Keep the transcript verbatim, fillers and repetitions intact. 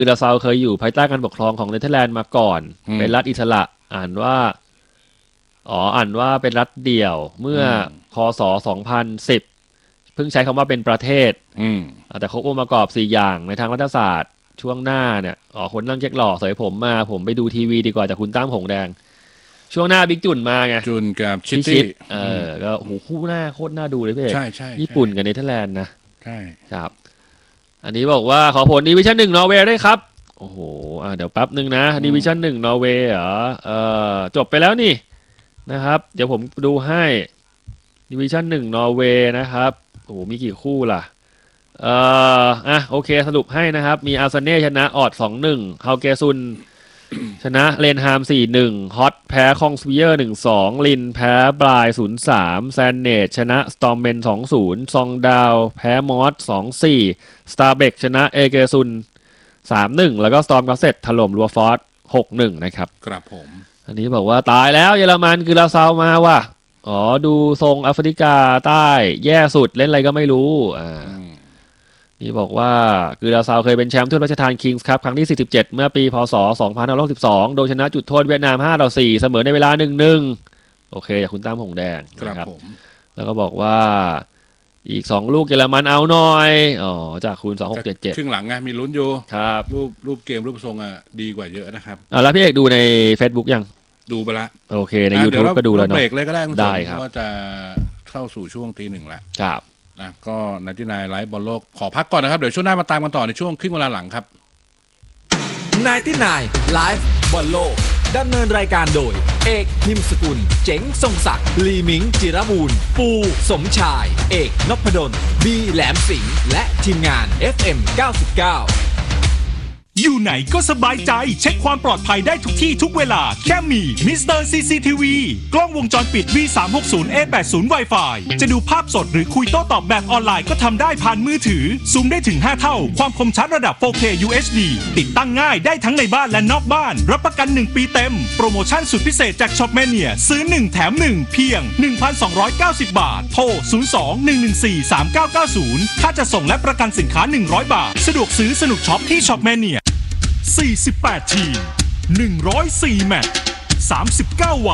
คือลาซาวเคยอยู่ภายใต้การปกครองของเนเธอร์แลนด์มาก่อนเป็นรัฐอิสระอ่านว่าอ๋ออ่านว่าเป็นรัฐเดี่ยวเมื่อคศสองพันสิบเพิ่งใช้คำว่าเป็นประเทศแต่ครบองค์ประกอบสี่อย่างในทางรัฐศาสตร์ช่วงหน้าเนี่ยอ๋อคนนั่งเช็คหล่อเสยผมมาผมไปดูทีวีดีกว่าจากคุณตั้มหงแดงช่วงหน้าบิ๊กจุนมาไงจุนกับชิตี้เออก็โอ้โหคู่หน้าโคตรน่าดูเลยพี่เอกใช่ใช่ญี่ปุ่นกับเนเธอร์แลนด์นะใช่ครับอันนี้บอกว่าขอผลดิวิชั่นหนึ่งนอร์เวย์ได้ครับโอ้โหอ่าเดี๋ยวแป๊บนึงนะดิวิชั่นหนึ่งนอร์เวย์เหรอเออจบไปแล้วนี่นะครับเดี๋ยวผมดูให้ดิวิชั่นหนึ่งนอร์เวย์นะครับโอ้โหมีกี่คู่ล่ะเอ่ออ่ะโอเคสรุปให้นะครับมีอาร์เซนอลชนะออด สองหนึ่ง เฮาเกซุน ชนะเลนฮาม สี่หนึ่ง ฮอตแพ้คองสเวียร์ หนึ่งสอง ลินแพ้บราย ศูนย์สาม แซนเนตชนะสตอมเมน สองศูนย์ ซองดาวแพ้มอส สองสี่ สตาร์เบกชนะเอเกซุน สามหนึ่ง แล้วก็สตอมกัสเซ็ตถล่มลัวฟอร์ด หกหนึ่ง นะครับครับผมอันนี้บอกว่าตายแล้วเยอรมันคือลาซาวมาว่ะอ๋อดูทรงแอฟริกาใต้แย่สุดเล่นอะไรก็ไม่รู้อ่านี่บอกว่าคือลาซาวเคยเป็นแชมป์ถ้วยพระราชทานคิงส์ครับครั้งที่สี่สิบเจ็ดเมื่อปีพ.ศ. สองพันห้าร้อยหกสิบสองโดยชนะจุดโทษเวียดนาม ห้าต่อสี่เสมอในเวลา หนึ่งหนึ่ง โอเคจากคุณตั้มหงแดงครับผมแล้วก็บอกว่าอีกสองลูกเยอรมันเอาหน่อยอ๋อจากคุณสองหกเจ็ดเจ็ดครึ่งหลังไงมีลุ้นอยู่ครับรูปรูปเกมรูปทรงอ่ะดีกว่าเยอะนะครับอ่าแล้วพี่เอกดูใน Facebook ยังดูไปละโอเคใน YouTube ก็ดูแล้วเนาะเบรกเลยก็ได้ได้ครับก็จะเข้าสู่ช่วงตีหนึ่งแล้วครับนะก็นัดที่นายไลฟ์บอลโลกขอพักก่อนนะครับเดี๋ยวช่วงหน้ามาตามกันต่อในช่วงครึ่งเวลาหลังครับนายที่นายไลฟ์บอลโลกดำเนินรายการโดยเอกนิมสกุลเจ๋งทรงศักดิ์ลีมิงจิรบูรณ์ปูสมชายเอกนพดลบีแหลมสิงห์และทีมงาน เอฟ เอ็ม เก้าสิบเก้าอยู่ไหนก็สบายใจเช็คความปลอดภัยได้ทุกที่ทุกเวลาแค่มีมิสเตอร์ ซี ซี ที วี กล้องวงจรปิด วี สามหกศูนย์ เอ แปดสิบ Wi-Fi จะดูภาพสดหรือคุยโต้ตอบแบบออนไลน์ก็ทำได้ผ่านมือถือซูมได้ถึงห้าเท่าความคมชัดระดับ โฟร์เค ยู เอช ดี ติดตั้งง่ายได้ทั้งในบ้านและนอกบ้านรับประกันหนึ่งปีเต็มโปรโมชั่นสุดพิเศษจากช็อปแมเนียซื้อหนึ่งแถมหนึ่งเพียง หนึ่งพันสองร้อยเก้าสิบ บาทโทรศูนย์ สอง หนึ่ง หนึ่ง สี่ สาม เก้า เก้า ศูนย์ค่าจะส่งและประกันสินค้าหนึ่งร้อยบาทสะดวกซื้อสนุกช็อปที่ช็อปแมเนียสี่สิบแปดทีมหนึ่งร้อยสี่แมตช์สามสิบเก้าวัน